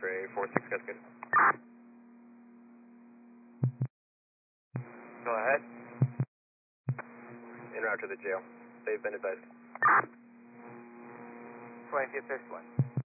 X-ray 46, that's good. Go ahead. En route to the jail. They've been advised. 25th, 1.